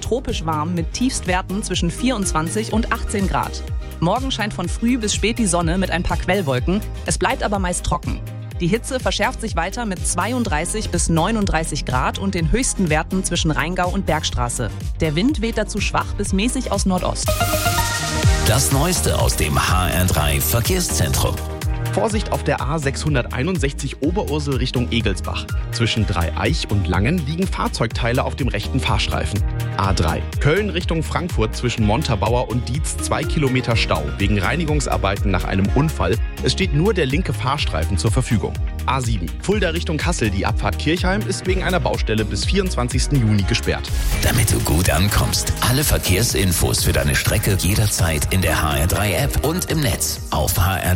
tropisch warm mit Tiefstwerten zwischen 24 und 18 Grad. Morgen scheint von früh bis spät die Sonne mit ein paar Quellwolken. Es bleibt aber meist trocken. Die Hitze verschärft sich weiter mit 32 bis 39 Grad und den höchsten Werten zwischen Rheingau und Bergstraße. Der Wind weht dazu schwach bis mäßig aus Nordost. Das Neueste aus dem HR3 Verkehrszentrum. Vorsicht auf der A661 Oberursel Richtung Egelsbach. Zwischen Dreieich und Langen liegen Fahrzeugteile auf dem rechten Fahrstreifen. A3 Köln Richtung Frankfurt zwischen Montabaur und Dietz 2 Kilometer Stau wegen Reinigungsarbeiten nach einem Unfall. Es steht nur der linke Fahrstreifen zur Verfügung. A7 Fulda Richtung Kassel. Die Abfahrt Kirchheim ist wegen einer Baustelle bis 24. Juni gesperrt. Damit du gut ankommst, alle Verkehrsinfos für deine Strecke jederzeit in der HR3-App und im Netz auf hr3.